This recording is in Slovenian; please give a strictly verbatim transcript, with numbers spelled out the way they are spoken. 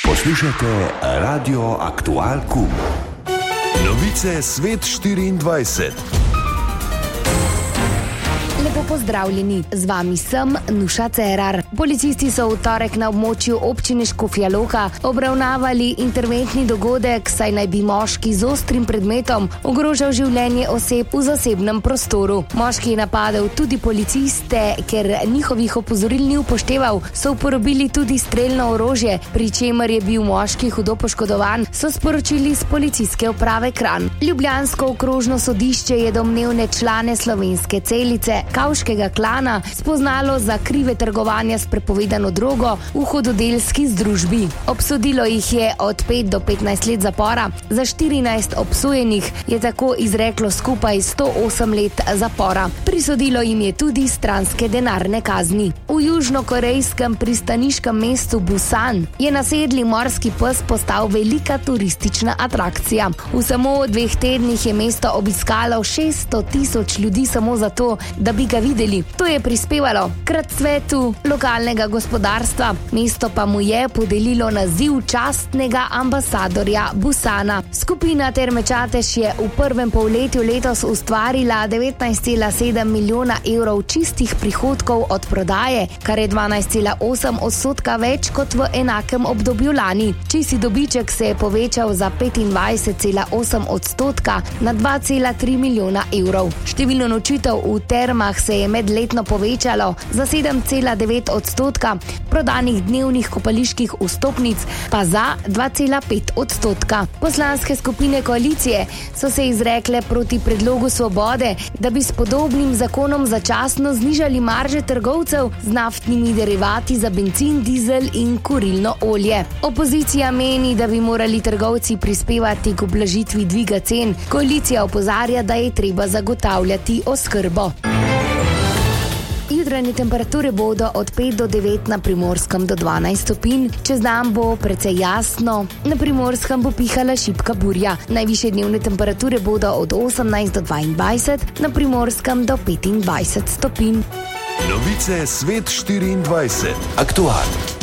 Poslušajte Radio Aktual Kum. Novice Svet štiriindvajset. Lepo pozdravljeni, z vami sem Nuša Cerar. Policisti so v torek na območju občine Škofja Loka obravnavali interventni dogodek, saj naj bi moški z ostrim predmetom ogrožal življenje oseb v zasebnem prostoru. Moški je napadel tudi policiste, ker njihovih opozoril ni upošteval, so uporabili tudi strelno orožje, pri čemer je bil moški hudo poškodovan, so sporočili z policijske uprave Kranj. Ljubljansko okrožno sodišče je domnevne člane slovenske celice Kavškega klana spoznalo za krive trgovanja s prepovedano drogo v hudodelski združbi. Obsodilo jih je od pet do petnajst let zapora, za štirinajst obsojenih je tako izreklo skupaj sto osem let zapora. Prisodilo jim je tudi stranske denarne kazni. V južnokorejskem pristaniškem mestu Busan je nasedli morski pes postal velika turistična atrakcija. V samo dveh tednih je mesto obiskalo šeststo tisoč ljudi samo zato, da bi ga videli. To je prispevalo k razcvetu lokalnega gospodarstva, mesto pa mu je podelilo naziv častnega ambasadorja Busana. Skupina Terme Čatež je v prvem polletju letos ustvarila devetnajst cela sedem milijona evrov čistih prihodkov od prodaje, kar je dvanajst cela osem odstotka več kot v enakem obdobju lani. Čisti dobiček se je povečal za petindvajset cela osem odstotka na dva cela tri milijona evrov. Število nočitev v termah se je medletno povečalo za sedem cela devet odstotka, prodanih dnevnih kopaliških vstopnic pa za dva cela pet odstotka. Poslanske skupine koalicije so se izrekle proti predlogu Svobode, da bi s podobnim zakonom začasno znižali marže trgovcev z naftnimi derivati za bencin, dizel in kurilno olje. Opozicija meni, da bi morali trgovci prispevati k ublažitvi dviga cen. Koalicija opozarja, da je treba zagotavljati oskrbo. Jutranje temperature bodo od pet do devet, na Primorskem do dvanajst stopinj, čez dan bo precej jasno, na Primorskem bo pihala šibka burja. Najvišje dnevne temperature bodo od osemnajst do dvaindvajset, na Primorskem do petindvajset stopinj. Novice Svet štiriindvajset. Aktual.